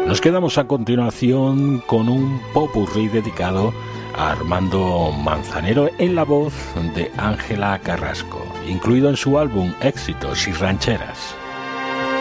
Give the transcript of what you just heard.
Nos quedamos a continuación con un popurrí dedicado a Armando Manzanero en la voz de Ángela Carrasco, incluido en su álbum Éxitos y Rancheras.